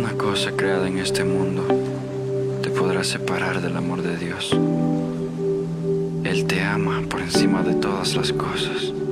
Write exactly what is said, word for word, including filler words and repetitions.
Ninguna cosa creada en este mundo te podrá separar del amor de Dios. Él te ama por encima de todas las cosas.